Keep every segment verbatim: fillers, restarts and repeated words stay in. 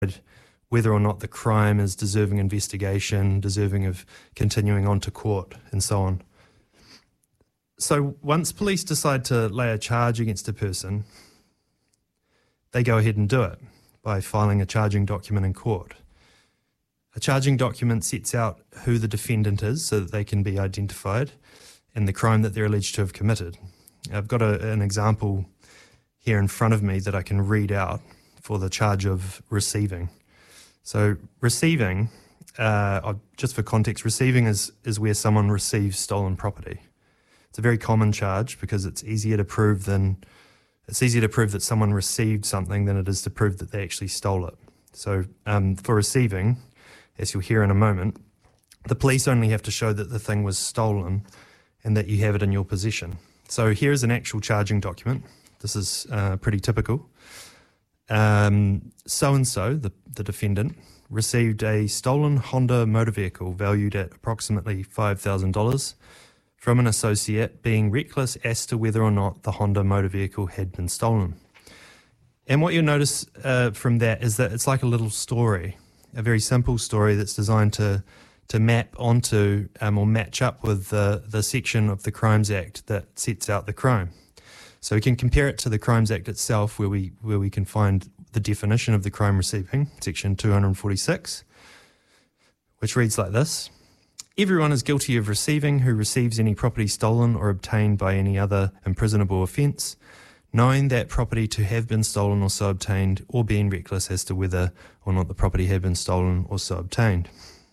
whether or not the crime is deserving investigation, deserving of continuing on to court, and so on. So once police decide to lay a charge against a person, they go ahead and do it by filing a charging document in court. A charging document sets out who the defendant is so that they can be identified and the crime that they're alleged to have committed. I've got a, an example here in front of me that I can read out for the charge of receiving. So receiving, uh, just for context, receiving is, is where someone receives stolen property. It's a very common charge because it's easier to prove than it's easier to prove that someone received something than it is to prove that they actually stole it. So um, for receiving, as you'll hear in a moment, the police only have to show that the thing was stolen and that you have it in your possession. So here's an actual charging document. This is uh, pretty typical. Um, so-and-so, the, the defendant, received a stolen Honda motor vehicle valued at approximately five thousand dollars from an associate being reckless as to whether or not the Honda motor vehicle had been stolen. And what you'll notice uh, from that is that it's like a little story, a very simple story that's designed to to map onto um, or match up with the, the section of the Crimes Act that sets out the crime. So we can compare it to the Crimes Act itself, where we where we can find the definition of the crime receiving, section two hundred forty-six, which reads like this. Everyone is guilty of receiving who receives any property stolen or obtained by any other imprisonable offence, knowing that property to have been stolen or so obtained, or being reckless as to whether or not the property had been stolen or so obtained.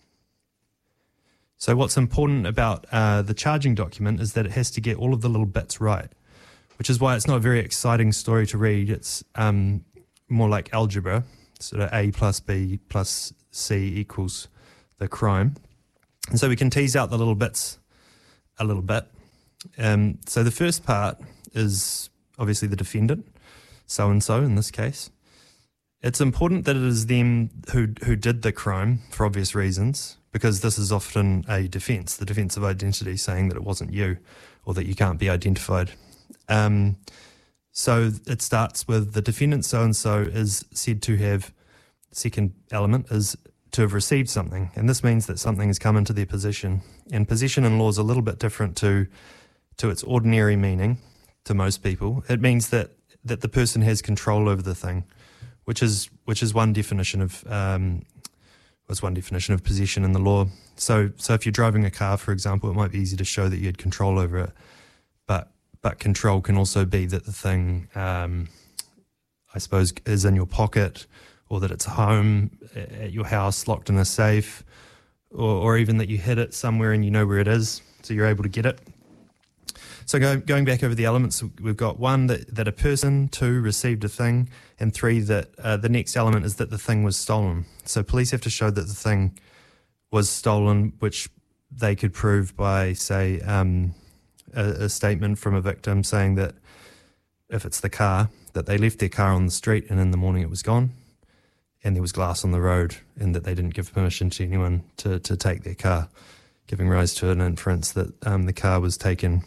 So what's important about uh, the charging document is that it has to get all of the little bits right, which is why it's not a very exciting story to read. It's um, more like algebra, sort of A plus B plus C equals the crime. And so we can tease out the little bits a little bit. Um, so the first part is obviously the defendant, so-and-so in this case. It's important that it is them who who did the crime for obvious reasons, because this is often a defence, the defence of identity, saying that it wasn't you or that you can't be identified. Um, so it starts with the defendant so-and-so is said to have, the second element is to have received something, and this means that something has come into their possession. And possession in law is a little bit different to to its ordinary meaning to most people. It means that that the person has control over the thing, which is which is one definition of um, was one definition of possession in the law. So so if you're driving a car, for example, it might be easy to show that you had control over it, but but control can also be that the thing, um, I suppose, is in your pocket, or that it's home at your house locked in a safe, or, or even that you hid it somewhere and you know where it is, so you're able to get it. So go, going back over the elements, we've got one, that, that a person, two, received a thing, and three, that uh, the next element is that the thing was stolen. So police have to show that the thing was stolen, which they could prove by, say, um, a, a statement from a victim saying that if it's the car, that they left their car on the street and in the morning it was gone, and there was glass on the road, and that they didn't give permission to anyone to, to take their car, giving rise to an inference that um, the car was taken,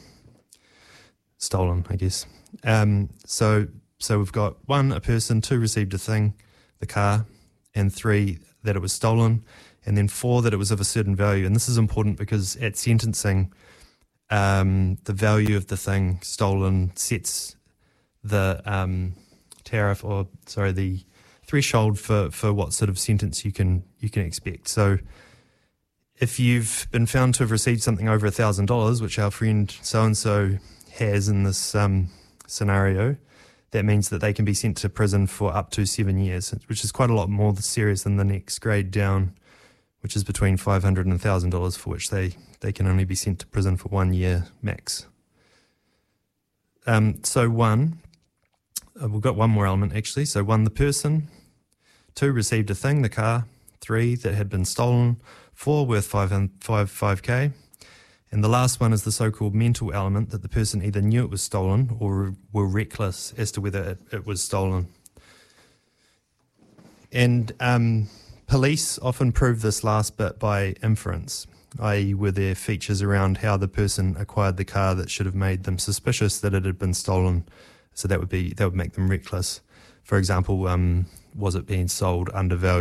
stolen, I guess. Um, so so we've got one, a person, two, received a thing, the car, and three, that it was stolen, and then four, that it was of a certain value. And this is important because at sentencing, um, the value of the thing stolen sets the um, tariff, or sorry, the threshold for, for what sort of sentence you can you can expect. So if you've been found to have received something over a thousand dollars, which our friend so-and-so has in this um, scenario, that means that they can be sent to prison for up to seven years, which is quite a lot more serious than the next grade down, which is between five hundred dollars and one thousand dollars, for which they, they can only be sent to prison for one year max. Um, so one, uh, we've got one more element actually. So one, the person. Two, received a thing, the car. Three, that had been stolen. Four, worth five, five, five K. And the last one is the so-called mental element, that the person either knew it was stolen or were reckless as to whether it, it was stolen. And um, police often prove this last bit by inference, that is were there features around how the person acquired the car that should have made them suspicious that it had been stolen, so that would be that would make them reckless. for example, um, was it being sold undervalued?